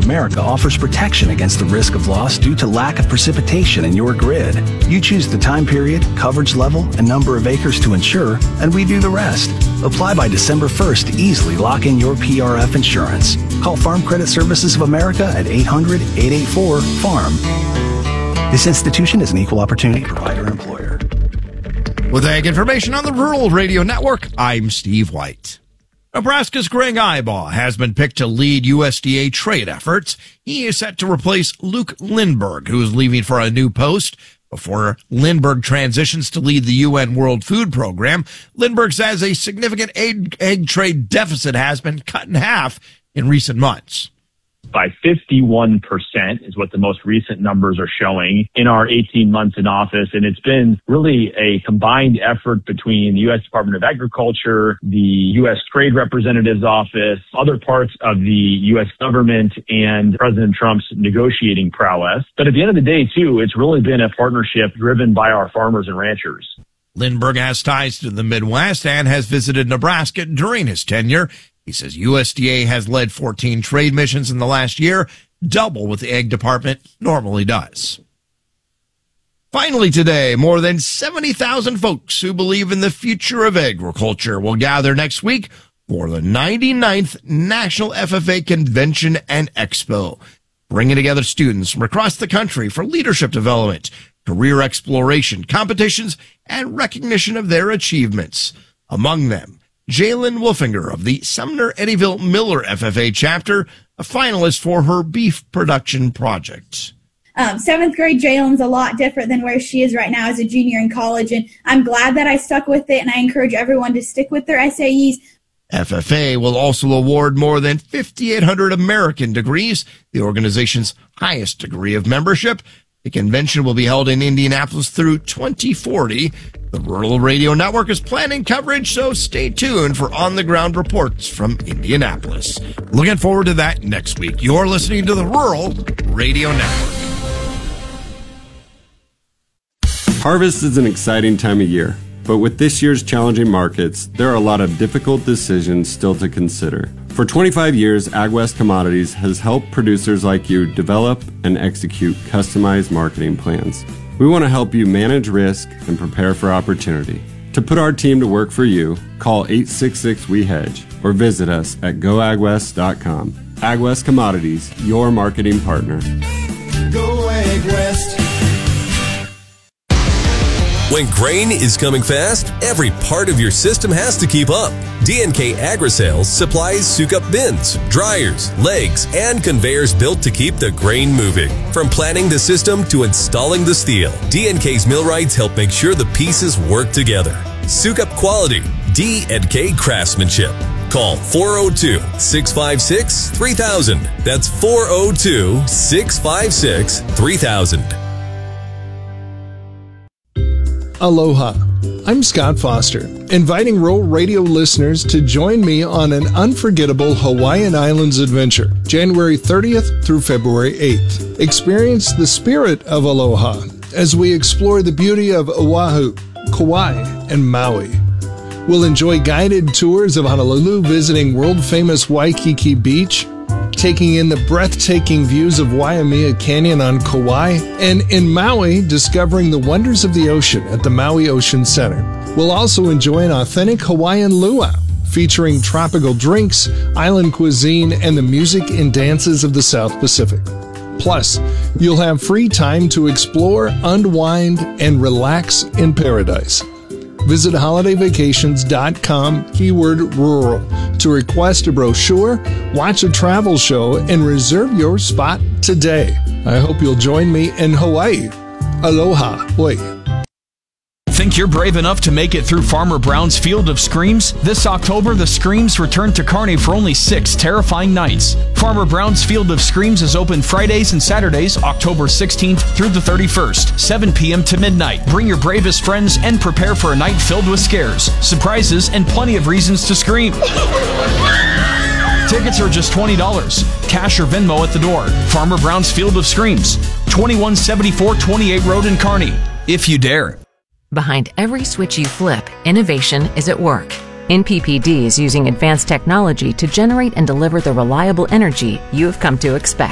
America offers protection against the risk of loss due to lack of precipitation in your grid. You choose the time period, coverage level, and number of acres to insure, and we do the rest. Apply by December 1st to easily lock in your PRF insurance. Call Farm Credit Services of America at 800-884-FARM. This institution is an equal opportunity provider-employer. With ag information on the Rural Radio Network, I'm Steve White. Nebraska's Greg Ibaugh has been picked to lead USDA trade efforts. He is set to replace Luke Lindberg, who is leaving for a new post. Before Lindberg transitions to lead the UN World Food Program, Lindberg says a significant egg trade deficit has been cut in half in recent months. By 51% is what the most recent numbers are showing in our 18 months in office. And it's been really a combined effort between the U.S. Department of Agriculture, the U.S. Trade Representative's Office, other parts of the U.S. government, and President Trump's negotiating prowess. But at the end of the day, too, it's really been a partnership driven by our farmers and ranchers. Lindberg has ties to the Midwest and has visited Nebraska during his tenure. He says USDA has led 14 trade missions in the last year, double what the Ag Department normally does. Finally today, more than 70,000 folks who believe in the future of agriculture will gather next week for the 99th National FFA Convention and Expo, bringing together students from across the country for leadership development, career exploration, competitions, and recognition of their achievements. Among them, Jalen Wolfinger of the Sumner Eddyville Miller FFA chapter, a finalist for her beef production project. Seventh grade Jalen's a lot different than where she is right now as a junior in college, and I'm glad that I stuck with it, and I encourage everyone to stick with their SAEs. FFA will also award more than 5,800 American degrees, the organization's highest degree of membership. The convention will be held in Indianapolis through 2040. The Rural Radio Network is planning coverage, so stay tuned for on-the-ground reports from Indianapolis. Looking forward to that next week. You're listening to the Rural Radio Network. Harvest is an exciting time of year, but with this year's challenging markets, there are a lot of difficult decisions still to consider. For 25 years, AgWest Commodities has helped producers like you develop and execute customized marketing plans. We want to help you manage risk and prepare for opportunity. To put our team to work for you, call 866-WE-HEDGE or visit us at goagwest.com. AgWest Commodities, your marketing partner. Go AgWest. When grain is coming fast, every part of your system has to keep up. D&K Agri-Sales supplies Sukup bins, dryers, legs, and conveyors built to keep the grain moving. From planning the system to installing the steel, D&K's millwrights help make sure the pieces work together. Sukup quality, D&K craftsmanship. Call 402-656-3000. That's 402-656-3000. Aloha. I'm Scott Foster, inviting Rural Radio listeners to join me on an unforgettable Hawaiian Islands adventure, January 30th through February 8th. Experience the spirit of aloha as we explore the beauty of Oahu, Kauai, and Maui. We'll enjoy guided tours of Honolulu, visiting world-famous Waikiki Beach, taking in the breathtaking views of Waimea Canyon on Kauai, and in Maui, discovering the wonders of the ocean at the Maui Ocean Center. We'll also enjoy an authentic Hawaiian luau, featuring tropical drinks, island cuisine, and the music and dances of the South Pacific. Plus, you'll have free time to explore, unwind, and relax in paradise. Visit holidayvacations.com, keyword rural, to request a brochure, watch a travel show, and reserve your spot today. I hope you'll join me in Hawaii. Aloha. Oi. Think you're brave enough to make it through Farmer Brown's Field of Screams? This October, the Screams return to Kearney for only 6 terrifying nights. Farmer Brown's Field of Screams is open Fridays and Saturdays, October 16th through the 31st, 7 p.m. to midnight. Bring your bravest friends and prepare for a night filled with scares, surprises, and plenty of reasons to scream. Tickets are just $20. Cash or Venmo at the door. Farmer Brown's Field of Screams, 2174 28 Road in Kearney. If you dare. Behind every switch you flip, innovation is at work. NPPD is using advanced technology to generate and deliver the reliable energy you have come to expect.